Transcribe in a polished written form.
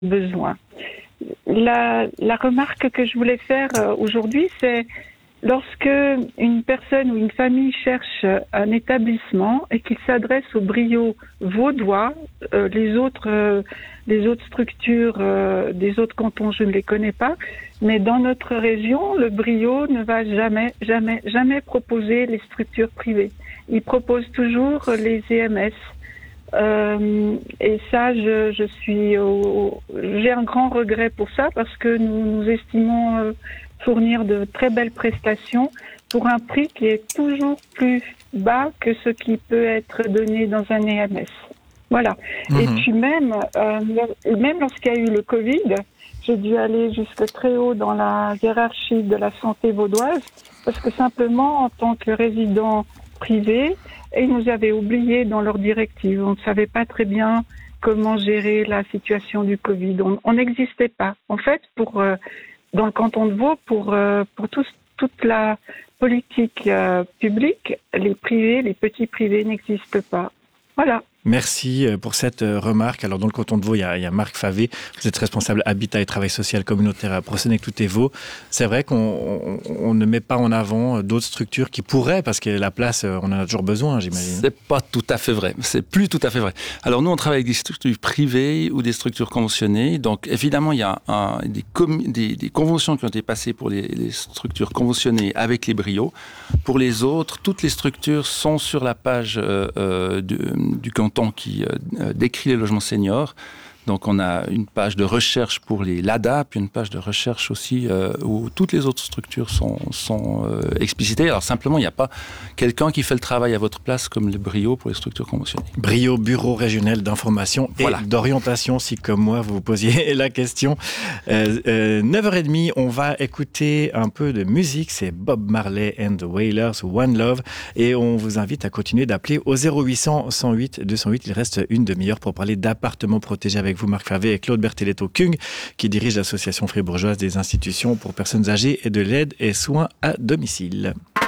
besoin. La remarque que je voulais faire aujourd'hui, c'est lorsque une personne ou une famille cherche un établissement et qu'il s'adresse au Brio vaudois, les autres structures des autres cantons, je ne les connais pas, mais dans notre région, le Brio ne va jamais proposer les structures privées. Il propose toujours les EMS. Et ça, j'ai un grand regret pour ça parce que nous estimons fournir de très belles prestations pour un prix qui est toujours plus bas que ce qui peut être donné dans un EMS. Voilà. Et puis même lorsqu'il y a eu le Covid, j'ai dû aller jusque très haut dans la hiérarchie de la santé vaudoise parce que simplement, en tant que résident privé, ils nous avaient oubliés dans leurs directives. On ne savait pas très bien comment gérer la situation du Covid. On n'existait pas. En fait, dans le canton de Vaud, pour toute la politique publique, les petits privés n'existent pas. Voilà. Merci pour cette remarque. Alors, dans le canton de Vaud, il y a Marc Favé. Vous êtes responsable Habitat et Travail Social Communautaire à Prosenec-Tout-et-Vaud. C'est vrai qu'on ne met pas en avant d'autres structures qui pourraient, parce que la place, on en a toujours besoin, j'imagine. C'est pas tout à fait vrai. C'est plus tout à fait vrai. Alors, nous, on travaille avec des structures privées ou des structures conventionnées. Donc, évidemment, il y a des conventions qui ont été passées pour les structures conventionnées avec les Brios. Pour les autres, toutes les structures sont sur la page du canton qui décrit les logements seniors. Donc, on a une page de recherche pour les LADA, puis une page de recherche aussi où toutes les autres structures sont explicitées. Alors, simplement, il n'y a pas quelqu'un qui fait le travail à votre place comme le Brio pour les structures conventionnées. Brio, Bureau régional d'information et d'orientation, si comme moi, vous vous posiez la question. 9h30, on va écouter un peu de musique. C'est Bob Marley and the Wailers, One Love. Et on vous invite à continuer d'appeler au 0800 108 208. Il reste une demi-heure pour parler d'appartements protégés avec vous, Marc Favé, et Claude Berteletto-Kung, qui dirige l'association fribourgeoise des institutions pour personnes âgées et de l'aide et soins à domicile.